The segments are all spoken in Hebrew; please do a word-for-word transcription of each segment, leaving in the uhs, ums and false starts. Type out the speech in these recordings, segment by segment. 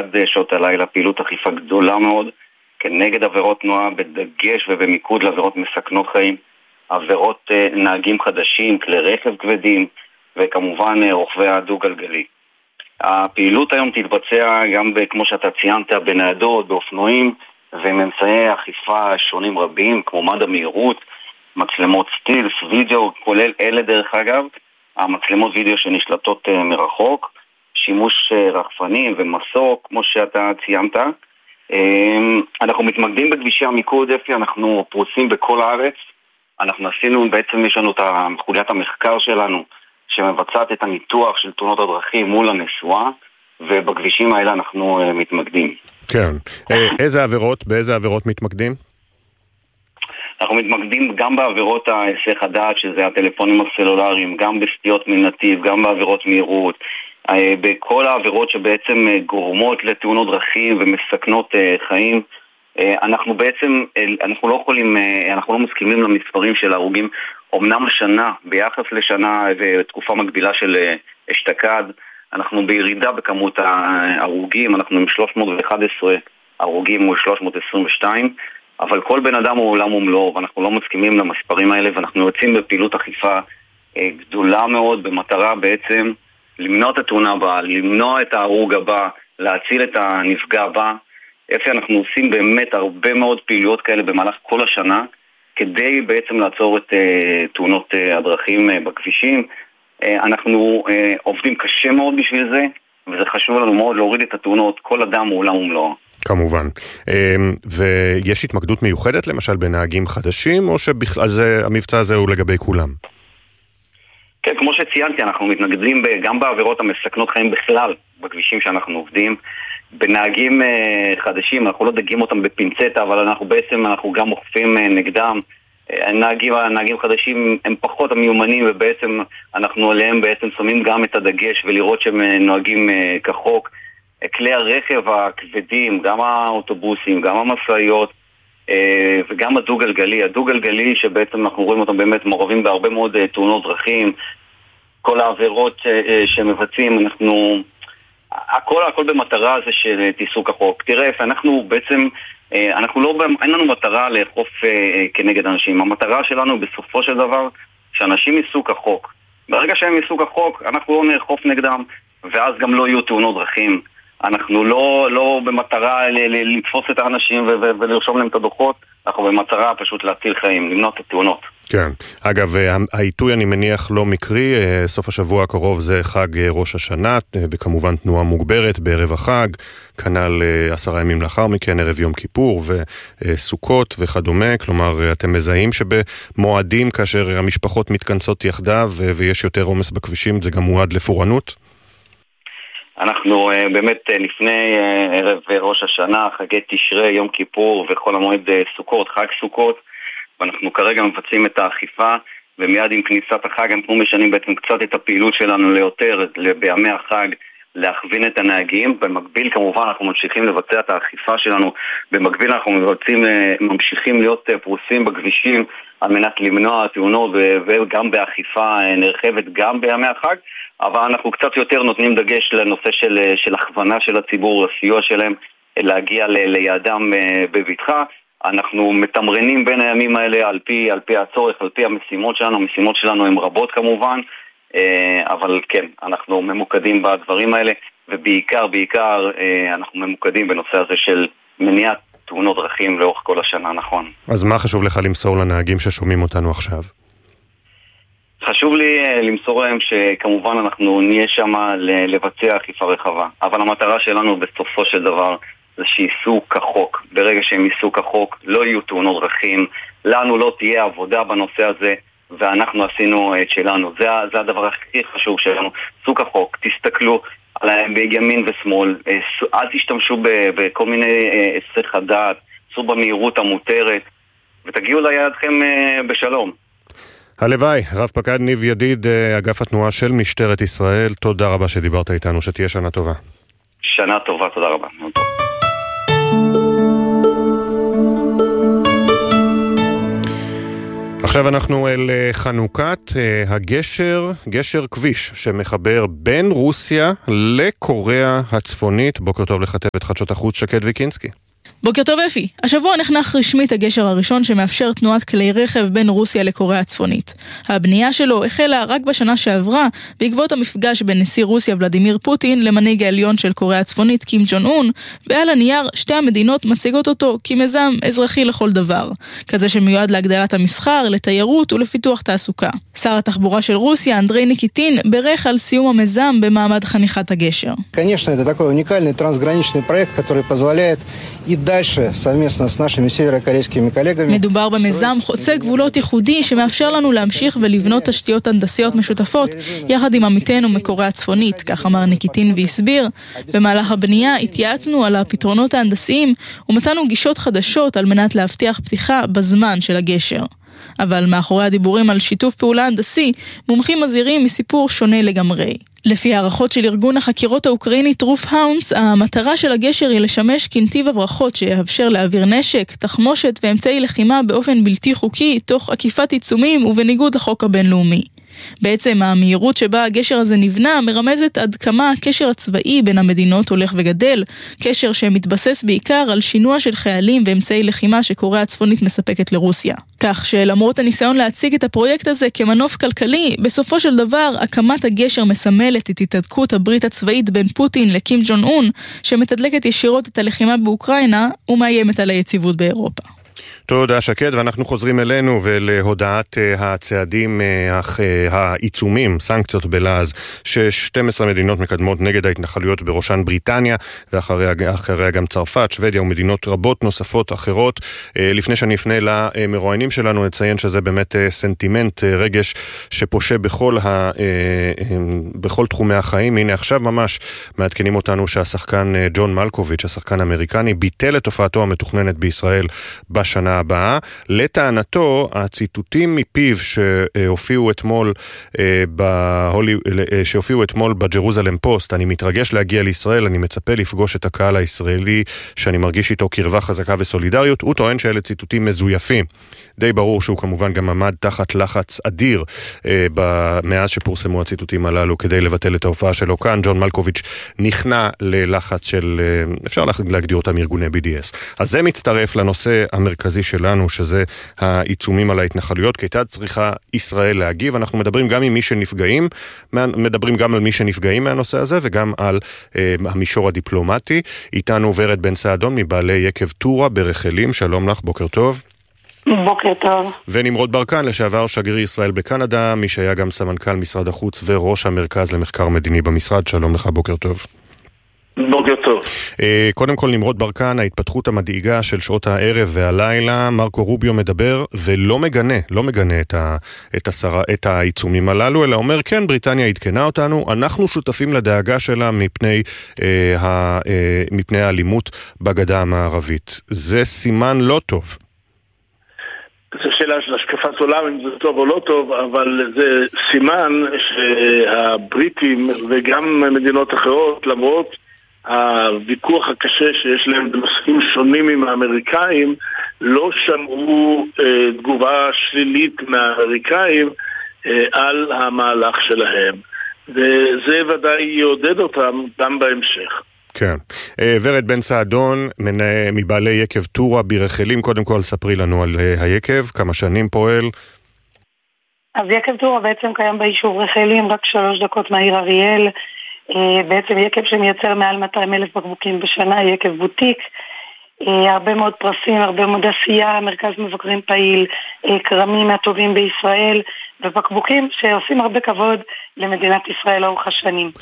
עד שעות הלילה, פעילות אכיפה גדולה מאוד, כנגד עבירות תנועה, בדגש ובמיקוד לעבירות מסכנות חיים, עבירות נהגים חדשים, כלי רכב כבדים, וכמובן רוכבי הדו-גלגלי. הפעילות היום תתבצע גם, כמו שאתה ציינת, בניידות, באופנועים, וממצאי אכיפה שונים רבים, כמו מד המהירות, מצלמות סטילס, וידאו, כולל אלה דרך אגב, המצלמות וידאו שנשלטות מרחוק, שימוש רחפנים ומסוק, כמו שאתה ציינת. אנחנו מתמקדים בכבישי המיקוד, אפי, אנחנו פרוסים בכל הארץ. אנחנו עשינו, בעצם יש לנו את חוליית המחקר שלנו, שמבצעת את הניתוח של תאונות הדרכים מול הנסועה, ובכבישים האלה אנחנו מתמקדים. כן. איזה עבירות, באיזה עבירות מתמקדים? אנחנו מתמקדים גם בעבירות ההיסח הדעת, שזה הטלפונים הסלולריים, גם בסטיות מנתיב, גם בעבירות מהירות, בכל העבירות שבעצם גורמות לתאונות דרכים ומסכנות חיים. אנחנו בעצם, אנחנו לא יכולים, אנחנו לא מסכימים למספרים של ההרוגים. אמנם השנה, ביחס לשנה ותקופה מקבילה של אשתקד, אנחנו בירידה בכמות ההרוגים, אנחנו עם שלוש מאות ואחת עשרה הרוגים מול שלוש מאות עשרים ושתיים, אבל כל בן אדם הוא עולם ומלואו, ואנחנו לא מסכימים למספרים האלה, ואנחנו יוצאים בפעילות אכיפה גדולה מאוד, במטרה בעצם למנוע את התאונה הבאה, למנוע את ההרוג הבא, להציל את הנפגע הבא. איפה אנחנו עושים באמת הרבה מאוד פעילויות כאלה במהלך כל השנה, כדי בעצם לעצור את uh, תאונות uh, הדרכים uh, בכבישים. Uh, אנחנו uh, עובדים קשה מאוד בשביל זה, וזה חשוב לנו מאוד להוריד את התאונות, כל אדם הוא עולם ומלואו. כמובן. ויש התמקדות מיוחדת למשל בנהגים חדשים, או שבכלל זה, המבצע הזה הוא לגבי כולם? כן, כמו שציינתי, אנחנו מתנגדים גם בעבירות המסכנות חיים בכלל, בכבישים שאנחנו עובדים. בנהגים חדשים, אנחנו לא דגים אותם בפינצטה, אבל אנחנו בעצם, אנחנו גם מוכפים נגדם. הנהגים, הנהגים חדשים הם פחות המיומנים, ובעצם אנחנו עליהם בעצם שמים גם את הדגש, ולראות שהם נוהגים כחוק. כלי הרכב הכבדים, גם האוטובוסים, גם המשאיות, וגם הדו-גלגלי. הדו-גלגלי שבעצם אנחנו רואים אותם באמת מעורבים בהרבה מאוד תאונות דרכים, כל העבירות שמבצעים, אנחנו... הכל, הכל במטרה הזה של תיסוק החוק. תראה, אנחנו בעצם, אנחנו לא, אין לנו מטרה לאכוף כנגד אנשים. המטרה שלנו בסופו של דבר, שאנשים ייסוק החוק. ברגע שהם ייסוק החוק, אנחנו לא נאכוף נגדם, ואז גם לא יהיו תאונות דרכים. אנחנו לא, לא במטרה לתפוס את האנשים ולרשום להם את הדוחות, אנחנו במטרה פשוט להציל חיים, למנוע את התאונות. כן. אגב, העיתוי אני מניח לא מקרי, סוף השבוע הקרוב זה חג ראש השנה, וכמובן תנועה מוגברת בערב החג, כנ"ל עשרה ימים לאחר מכן, ערב יום כיפור וסוכות וכדומה, כלומר אתם מזהים שבמועדים כאשר המשפחות מתכנסות יחדיו ויש יותר עומס בכבישים, זה גם מועד לפורענות? אנחנו uh, באמת uh, לפני uh, ערב uh, ראש השנה, חגי תשרי, יום כיפור וכל המועד uh, סוכות, חג סוכות, ואנחנו כרגע מבצעים את האכיפה, ומיד עם כניסת החג אנחנו משנים בעצם קצת את הפעילות שלנו ליותר, בימי החג, להכווין את הנהגים. במקביל כמובן אנחנו ממשיכים לבצע את האכיפה שלנו, במקביל אנחנו מבצעים, uh, ממשיכים להיות uh, פרוסים בכבישים, על מנת למנוע תאונות, וגם באכיפה uh, נרחבת גם בימי החג, אבל אנחנו קצת יותר נותנים דגש לנושא של, של הכוונה של הציבור, הסיוע שלהם להגיע ל, ליעדם בביטחה. אנחנו מתמרנים בין הימים האלה על פי, על פי הצורך, על פי המשימות שלנו. המשימות שלנו הן רבות כמובן, אבל כן, אנחנו ממוקדים בדברים האלה, ובעיקר, בעיקר אנחנו ממוקדים בנושא הזה של מניעת תאונות דרכים לאורך כל השנה, נכון. אז מה חשוב לך למסור לנהגים ששומעים אותנו עכשיו? חשוב לי למסור להם שכמובן אנחנו נהיה שם לבצע אכיפה רחבה, אבל המטרה שלנו בסופו של דבר זה שייסעו כחוק. ברגע שהם ייסעו כחוק לא יהיו תאונות דרכים, לנו לא תהיה עבודה בנושא הזה, ואנחנו עשינו את שלנו. זה, זה הדבר הכי חשוב שלנו. סעו כחוק, תסתכלו עליהם בימין ושמאל, אל תשתמשו בכל מיני היסח הדעת, סעו במהירות המותרת, ותגיעו ליעדכם בשלום. הלוואי, רב פקד ניב ידיד, אגף התנועה של משטרת ישראל, תודה רבה שדיברת איתנו, שתהיה שנה טובה. שנה טובה, תודה רבה. ועכשיו אנחנו אל חנוכת הגשר, גשר כביש שמחבר בין רוסיה לקוריאה הצפונית. בוקר טוב לכתבת חדשות החוץ שקד ויקינסקי. בוקר טוב אפי. השבוע נחנך רשמית הגשר הראשון שמאפשר תנועת כלי רכב בין רוסיה לקוריאה הצפונית. הבנייה שלו החלה רק בשנה שעברה בעקבות המפגש בין נשיא רוסיה ולדימיר פוטין למנהיג העליון של קוריאה הצפונית קים ג'ון און, ועל הנייר שתי המדינות מציגות אותו כמיזם אזרחי לכל דבר, כזה שמיועד להגדלת המסחר, לתיירות ולפיתוח תעסוקה. שר התחבורה של רוסיה אנדרי ניקיטין ברך על סיום המיזם במעמד חניכת הגשר. Конечно, это такой уникальный трансграничный проект, который позволяет и דאשה, совместно с нашими северокорейскими коллегами. מדובר במיזם חוצה גבולות ייחודי שמאפשר לנו להמשיך ולבנות תשתיות הנדסיות משותפות יחד עם עמיתינו מקוריאה הצפונית, כך אמר ניקיטין והסביר. במהלך הבנייה התייעצנו על הפתרונות ההנדסיים ומצאנו גישות חדשות על מנת להבטיח פתיחה בזמן של הגשר. אבל מאחורי הדיבורים על שיתוף פעולה הנדסי, מומחים מזהירים מסיפור שונה לגמרי. לפי הערכות של ארגון החקירות האוקראיני טרוף האונס, המטרה של הגשר היא לשמש כנתיב הברחות שיאפשר להעביר נשק, תחמושת ואמצעי לחימה באופן בלתי חוקי, תוך עקיפת עיצומים ובניגוד לחוק הבינלאומי. בעצם המהירות שבה הגשר הזה נבנה מרמזת עד כמה הקשר הצבאי בין המדינות הולך וגדל, קשר שמתבסס בעיקר על שינוע של חיילים ואמצעי לחימה שקוריאה הצפונית מספקת לרוסיה. כך שלמרות הניסיון להציג את הפרויקט הזה כמנוף כלכלי, בסופו של דבר הקמת הגשר מסמלת את התהדקות הברית הצבאית בין פוטין לקים ג'ון און, שמתדלקת ישירות את הלחימה באוקראינה ומאיימת על היציבות באירופה. תודה שקד, ואנחנו חוזרים אלינו ולהודעת הצעדים, העיצומים, סנקציות בלעז, ש-שתים עשרה מדינות מקדמות נגד ההתנחלויות בראשן בריטניה, ואחריה גם צרפת, שוודיה ומדינות רבות נוספות אחרות. לפני שאני אפנה למרואיינים שלנו, נציין שזה באמת סנטימנט, רגש שפושה בכל, ה, בכל תחומי החיים. הנה עכשיו ממש מעדכנים אותנו שהשחקן ג'ון מלקוביץ', השחקן האמריקני, ביטל את הופעתו המתוכננת בישראל בשנה הבאה. לטענתו, הציטוטים מפיו שהופיעו אתמול בהולי, שהופיעו אתמול בג'רוזלם פוסט, אני מתרגש להגיע לישראל, אני מצפה לפגוש את הקהל הישראלי שאני מרגיש איתו קרבה חזקה וסולידריות. הוא טוען שאלה ציטוטים מזויפים. די ברור שהוא כמובן גם עמד תחת לחץ אדיר מאז שפורסמו הציטוטים הללו כדי לבטל את ההופעה שלו כאן. ג'ון מלקוביץ' נכנע ללחץ של, אפשר להגדיר אותם ארגוני בי די אס. אז זה מצטרף לנושא המרכזי שלנו, שזה העיצומים על ההתנחלויות. כיצד צריכה ישראל להגיב? אנחנו מדברים גם עם מי שנפגעים, מדברים גם על מי שנפגעים מהנושא הזה, וגם על אה, המישור הדיפלומטי. איתנו ורד בן סעדון מבעלי יקב טורה ברחלים. שלום לך, בוקר טוב. בוקר טוב. ונמרוד ברקן, לשעבר שגריר ישראל בקנדה, מי שהיה גם סמנכ"ל משרד החוץ וראש המרכז למחקר מדיני במשרד. שלום לך, בוקר טוב. בוקר טוב. קודם כל נמרוד ברקן, ההתפתחות המדאיגה של שעות הערב והלילה, מרקו רוביו מדבר ולא מגנה, לא מגנה את, ה, את, השרה, את העיצומים הללו, אלא אומר כן, בריטניה התקנה אותנו, אנחנו שותפים לדאגה שלה מפני, אה, ה, אה, מפני האלימות בגדה המערבית. זה סימן לא טוב. זו שאלה של השקפת עולם, אם זה טוב או לא טוב, אבל זה סימן שהבריטים וגם מדינות אחרות, למרות הוויכוח הקשה שיש להם בנושאים שונים עם האמריקאים, לא שמעו אה, תגובה שלילית מהאמריקאים אה, על המהלך שלהם. וזה ודאי יעודד אותם גם בהמשך. כן. ורד בן סעדון, מבעלי יקב טורה ברחלים, קודם כל ספרי לנו על היקב, כמה שנים פועל. אז יקב טורה בעצם קיים ביישוב רחלים, רק שלוש דקות מהעיר אריאל. בעצם יקב שמייצר מעל מאתיים אלף בקבוקים בשנה, יקב בוטיק. הרבה מאוד פרסים, הרבה מאוד עשייה, מרכז מבקרים פעיל, קרמים מהטובים בישראל, ובקבוקים שעושים הרבה כבוד למדינת ישראל לאורך השנים.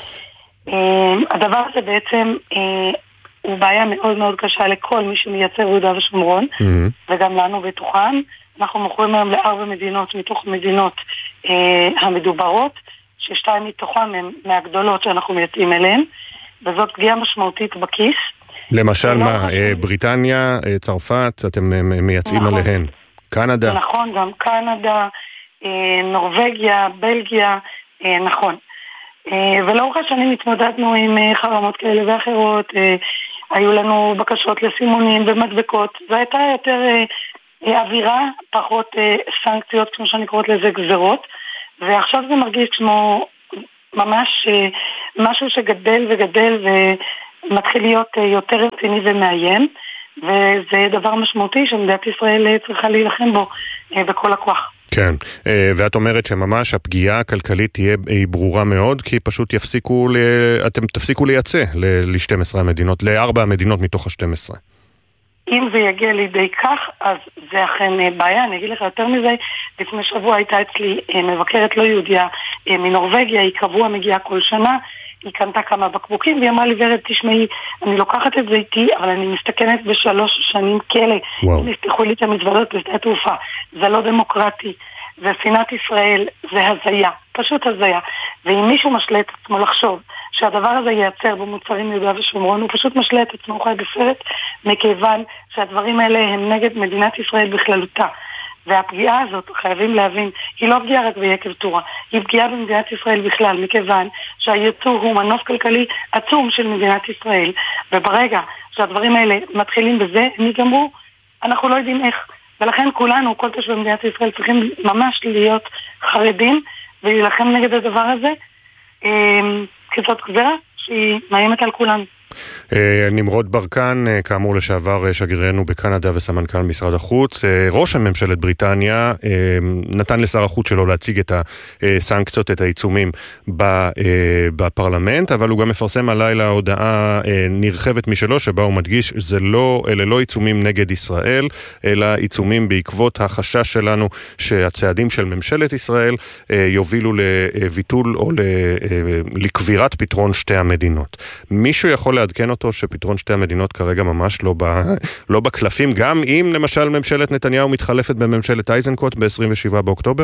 הדבר הזה בעצם הוא בעיה מאוד מאוד קשה לכל מי שמייצר יהודה ושומרון, וגם לנו בתוכם. אנחנו מוכרים היום לארבע מדינות מתוך מדינות המדוברות, ששתיים מתוכם הן מהגדולות שאנחנו מייצאים אליהן, וזאת פגיעה משמעותית בכיס. למשל מה? בריטניה, צרפת, אתם מייצאים עליהן? קנדה? נכון, גם קנדה, נורווגיה, בלגיה, נכון. ולאורך השנים התמודדנו עם חרמות כאלה ואחרות, היו לנו בקשות לסימונים ומדבקות, זה הייתה יותר אווירה, פחות סנקציות, כמו שאני קוראת לזה גזרות, ועכשיו זה מרגיש כמו ממש משהו שגדל וגדל ומתחיל להיות יותר רציני ומאיים, וזה דבר משמעותי שמדינת ישראל צריכה להילחם בו בכל הכוח. כן, ואת אומרת שממש הפגיעה הכלכלית תהיה ברורה מאוד, כי פשוט יפסיקו, אתם תפסיקו לייצא ל-שתים עשרה המדינות, לארבע המדינות מתוך ה-שתים עשרה. אם זה יגיע לידי כך, אז זה אכן בעיה. אני אגיד לך יותר מזה, לפני שבוע הייתה אצלי מבקרת לא יהודיה מנורווגיה, היא קבוע מגיעה כל שנה, היא קנתה כמה בקבוקים, והיא אמרה לי, ורד, תשמעי, אני לוקחת את זה איתי, אבל אני מסתכנת בשלוש שנים כלא. הם יפתחו לי את המזוודות בשדה התעופה. זה לא דמוקרטי. ושנאת ישראל זה הזיה, פשוט הזיה. ואם מישהו משלה את עצמו לחשוב שהדבר הזה ייצר במוצרים מיהודה ושומרון, הוא פשוט משלה את עצמו, הוא חי בסרט, מכיוון שהדברים האלה הם נגד מדינת ישראל בכללותה. והפגיעה הזאת, חייבים להבין, היא לא פגיעה רק ביקב טורה, היא פגיעה במדינת ישראל בכלל, מכיוון שהייצוא הוא מנוף כלכלי עצום של מדינת ישראל, וברגע שהדברים האלה מתחילים בזה, הם יגמרו, אנחנו לא יודעים איך. ולכן כולנו, כל תושבי במדינת ישראל, צריכים ממש להיות חרדים ולהילחם נגד הדבר הזה, כי זאת גזרה שהיא מאיימת על כולנו. נמרוד ברקן, כאמור לשעבר שגרירנו בקנדה וסמנכ"ל משרד החוץ, ראש הממשלת בריטניה נתן לשר החוץ שלו להציג את הסנקציות, את העיצומים בפרלמנט, אבל הוא גם מפרסם הלילה הודעה נרחבת משלו שבה הוא מדגיש שזה לא, אלה לא עיצומים נגד ישראל, אלא עיצומים בעקבות החשש שלנו שהצעדים של ממשלת ישראל יובילו לביטול או לקבירת פתרון שתי המדינות. מישהו יכול לעדכן אותו שפתרון שתי המדינות כרגע ממש לא, ב, לא בקלפים, גם אם למשל ממשלת נתניהו מתחלפת בממשלת אייזנקוט ב-עשרים ושבעה באוקטובר?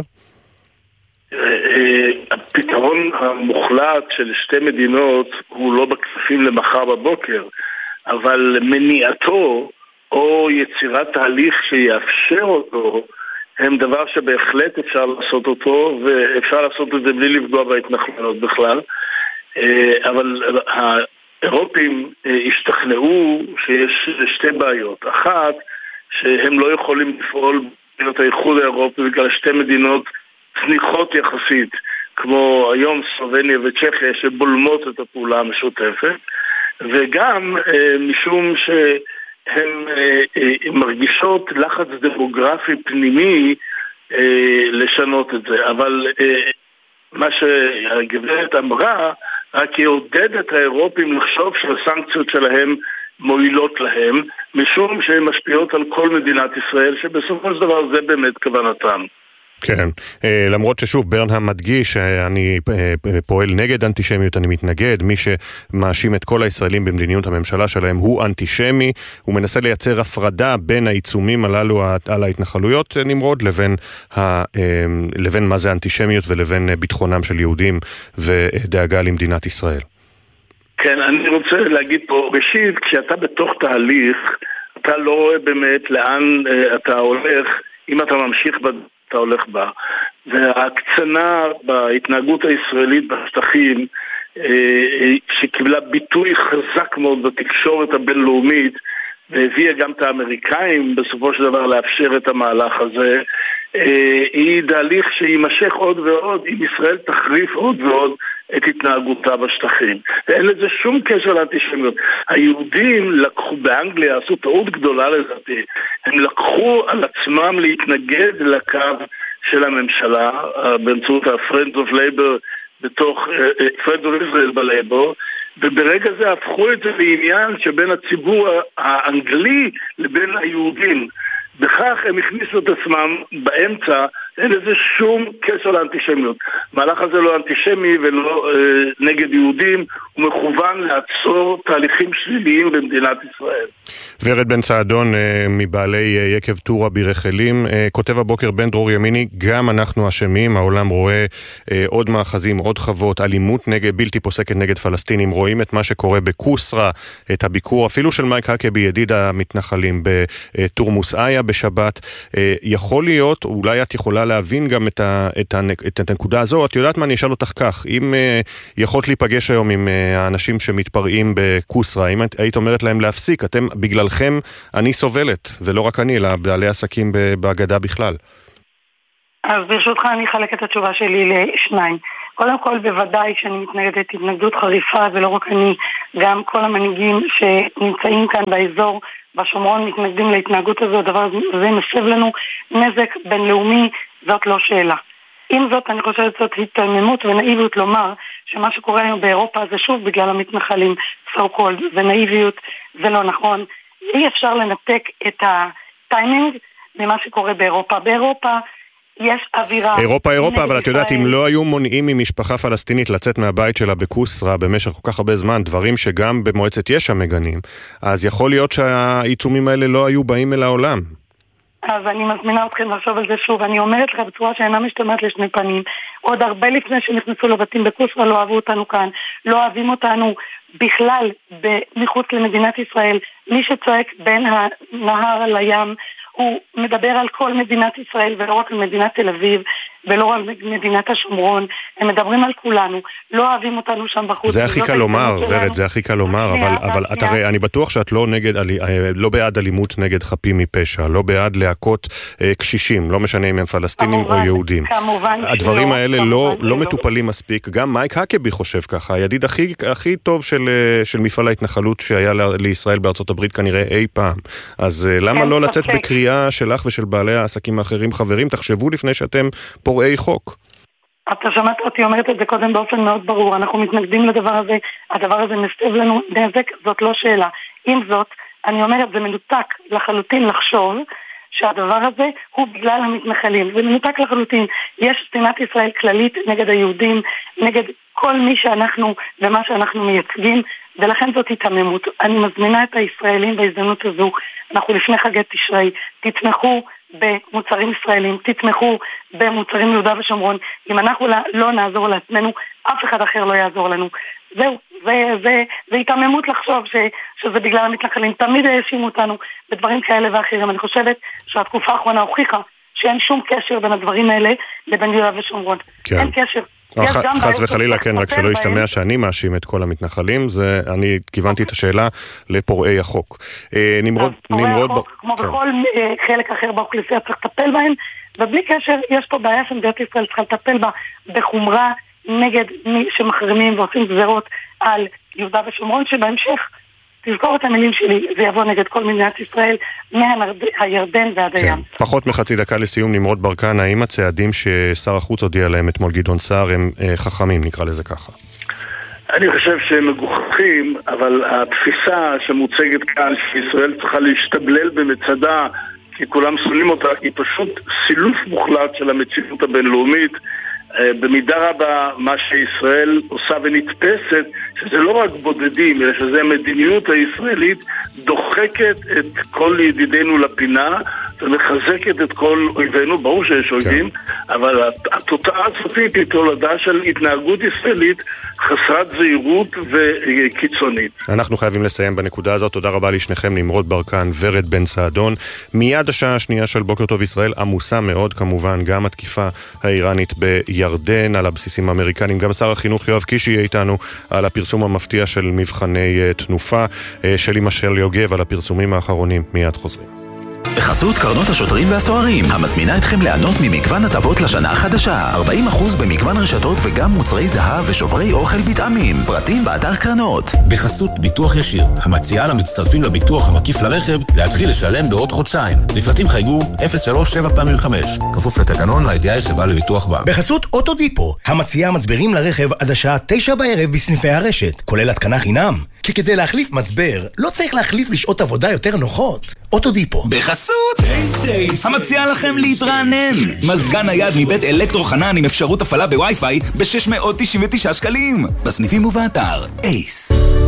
הפתרון המוחלט של שתי מדינות הוא לא בקלפים למחר בבוקר, אבל מניעתו או יצירת תהליך שיאפשר אותו הם דבר שבהחלט אפשר לעשות אותו, ואפשר לעשות את זה בלי לפגוע בהתנחלויות בכלל. אבל האירופים השתכנעו שיש שתי בעיות. אחת, שהם לא יכולים לפעול במדינות האיחוד האירופי בגלל שתי מדינות צניחות יחסית, כמו היום סלובניה וצ'כיה, שבולמות את הפעולה המשותפת, וגם משום שהן מרגישות לחץ דמוגרפי פנימי לשנות את זה. אבל מה שהגברת אמרה רק יעודד את האירופים לחשוב שהסנקציות שלהם מועילות להם, משום שהן משפיעות על כל מדינת ישראל, שבסופו של דבר זה באמת כוונתם. כן, למרות ששוב ברנהאם מדגיש שאני פועל נגד אנטישמיות, אני מתנגד, מי שמאשים את כל הישראלים במדיניות הממשלה שלהם הוא אנטישמי, הוא מנסה לייצר הפרדה בין העיצומים הללו על ההתנחלויות נמרוד לבין, ה, לבין מה זה אנטישמיות ולבין ביטחונם של יהודים ודאגה למדינת ישראל. כן, אני רוצה להגיד פה, ראשית, כשאתה בתוך תהליך, אתה לא רואה באמת לאן אתה הולך, אם אתה ממשיך בדרך אתה הולך בה, וההקצנה בהתנהגות הישראלית בשטחים שקיבלה ביטוי חזק מאוד בתקשורת הבינלאומית והביאה גם את האמריקאים בסופו של דבר לאפשר את המהלך הזה, היא תהליך שימשך עוד ועוד אם ישראל תחריף עוד ועוד את התנהגותה בשטחים, ואין לזה שום קשר לאנטישמיות. היהודים לקחו באנגליה, עשו טעות גדולה לזאתי, הם לקחו על עצמם להתנגד לקו של הממשלה באמצעות ה-Friends of Labor בתוך Friends of Israel בלייבור, וברגע זה הפכו את זה לעניין שבין הציבור האנגלי לבין היהודים. בכך הם הכניסו את עצמם באמצע, אין לזה שום קשר לאנטישמיות. המהלך הזה לא אנטישמי ולא אה, נגד יהודים, הוא מכוון לעצור תהליכים שליליים במדינת ישראל. ורד בן צעדון, אה, מבעלי אה, יקב טורה ברחלים, אה, כותב הבוקר בן דרור ימיני, גם אנחנו אשמים, העולם רואה אה, עוד מאחזים, עוד חוות, אלימות נגד, בלתי פוסקת נגד פלסטינים, רואים את מה שקורה בקוסרה, את הביקור אפילו של מייק הקבי, ידיד המתנחלים בתורמוס איה בשבת. אה, יכול להיות, אולי את יכולה להבין גם את, ה, את, ה, את הנקודה הזו. את יודעת מה, אני אשאל אותך כך, אם uh, יכולת להיפגש היום עם uh, האנשים שמתפרעים בקוסרה, אם היית אומרת להם להפסיק, אתם, בגללכם אני סובלת, ולא רק אני, אלא בעלי עסקים בהגדה בכלל. אז ברשותך אני אחלק את התשובה שלי לשניים. קודם כל, בוודאי שאני מתנגדת התנגדות חריפה, ולא רק אני, גם כל המנהיגים שנמצאים כאן באזור, בשומרון, מתנגדים להתנהגות הזו. הדבר הזה מסב לנו נזק בינלאומי, זאת לא שאלה. עם זאת, אני חושבת זאת התאמנות ונאיביות לומר שמה שקורה היום באירופה זה שוב בגלל המתנחלים, so called, ונאיביות, זה לא נכון. אי אפשר לנתק את הטיימינג ממה שקורה באירופה. באירופה יש אווירה... אירופה, אירופה, אבל את יודעת, אם לא היו מונעים ממשפחה פלסטינית לצאת מהבית שלה בקוסרה במשך כל כך הרבה זמן, דברים שגם במועצת יש"ע מגנים, אז יכול להיות שהעיצומים האלה לא היו באים אל העולם. אז אני מזמינה אתכם לחשוב על זה שוב. אני אומרת לך בצורה שאינה משתמעת לשני פנים. עוד הרבה לפני שנכנסו לבתים בקוסרה לא אהבו אותנו כאן. לא אוהבים אותנו בכלל מחוץ למדינת ישראל. מי שצועק בין הנהר לים, הוא מדבר על כל מדינת ישראל ולא רק על מדינת תל אביב ולא רק על מדינת השומרון. הם מדברים על כולנו, לא אוהבים אותנו שם בחוץ. זה הכי קל לומר, ורד, זה הכי קל לומר, אבל, אבל את הרי, אני בטוח שאת לא נגד, לא בעד אלימות נגד חפים מפשע, לא בעד להכות קשישים, לא משנה אם הם פלסטינים או יהודים. הדברים האלה לא, לא מטופלים מספיק. גם מייק הקבי חושב ככה, הידיד הכי, הכי טוב של, של מפעל ההתנחלות שהיה לישראל בארצות הברית כנראה אי פעם. אז למה לא לצאת בקריאה שלך ושל בעלי העסקים האחרים? חברים, תחשבו לפני שאתם פורעי חוק. אתה שמעת אותי אומרת את זה קודם באופן מאוד ברור. אנחנו מתנגדים לדבר הזה, הדבר הזה מסב לנו נזק, זאת לא שאלה. עם זאת, אני אומרת, זה מנותק לחלוטין לחשוב שהדבר הזה הוא בגלל המתנחלים. זה מנותק לחלוטין. יש שנאת ישראל כללית נגד היהודים, נגד כל מי שאנחנו ומה שאנחנו מייצגים, ולכן זאת התאממות. אני מזמינה את הישראלים בהזדמנות הזו, אנחנו לפני חגי תשרי, תתמכו במוצרים ישראלים, תתמכו במוצרים יהודה ושומרון. אם אנחנו לא נעזור לעצמנו, אף אחד אחר לא יעזור לנו. זהו, זה, זה, זה התאממות לחשוב ש, שזה בגלל המתנחלים. תמיד האשימו אותנו בדברים כאלה ואחרים. אני חושבת שהתקופה האחרונה הוכיחה שאין שום קשר בין הדברים האלה לבין יהודה ושומרון. כן. אין קשר. חס וחלילה, כן, רק שלא ישתמע שאני מאשים את כל המתנחלים, זה, אני כיוונתי את השאלה לפורעי החוק. נמרוד, נמרוד... כמו בכל חלק אחר באוכלוסייה צריך לטפל בהם, ובלי קשר יש פה בעיה שמדינת ישראל צריכה לטפל בה בחומרה נגד מי שמחרימים ועושים גזרות על יהודה ושומרון, שבהמשך תזכור את המילים שלי, זה יבוא נגד כל מדינת ישראל, מהירדן ועד הים. כן. פחות מחצי דקה לסיום, נמרוד ברקן, האם הצעדים ששר החוץ הודיע להם אתמול גדעון סער הם אה, חכמים, נקרא לזה ככה? אני חושב שהם מגוחכים, אבל התפיסה שמוצגת כאן, שישראל צריכה להשתבלל במצדה, כי כולם שונאים אותה, היא פשוט סילוף מוחלט של המציאות הבינלאומית, במידה רבה מה שישראל עושה ונתפסת, שזה לא רק בודדים, אלא שזה המדיניות הישראלית דוחקת את כל ידידינו לפינה ומחזקת את כל אויבינו. ברור שיש אויבים, כן. אבל התוצאה הסופית היא תולדה של התנהגות ישראלית חסרת זהירות וקיצונית. אנחנו חייבים לסיים בנקודה הזאת. תודה רבה לשניכם, נמרוד ברקן, ורד בן סעדון. מיד השעה השנייה של בוקר טוב ישראל עמוסה מאוד כמובן, גם התקיפה האיראנית בירדן על הבסיסים האמריקנים, גם שר החינוך יואב קיש יהיה איתנו על הפרסום המפתיע של מבחני תנופה, שלי משל יוגב על הפרסומים האחרונים. מיד חוזרים. בחסות קרנות השוטרים והסוהרים, המזמינה אתכם ליהנות ממגוון הטבות לשנה החדשה. ארבעים אחוז במגוון רשתות וגם מוצרי זהב ושוברי אוכל בטעמים. פרטים באתר קרנות. בחסות ביטוח ישיר, המציעה למצטרפים לביטוח המקיף לרכב להתחיל לשלם בעוד חודשיים. לפרטים חייגו אפס שלוש שבע פעמים חמש. כפוף לתקנון לידיעה חברה לביטוח בה. בחסות אוטודיפו, המציעה מצברים לרכב עד השעה תשע בערב בסניפי הרשת, כולל התקנה חינם. כי כדי להחליף מצבר, לא צריך להחליף לשעות עבודה יותר נוחות. אוטודיפו. בחסות המציעה לכם להתרענן. מזגן נייד מבית אלקטרו חנן עם אפשרות הפעלה בווי-פיי ב-שש מאות תשעים ותשעה שקלים. בסניפים ובאתר אייס.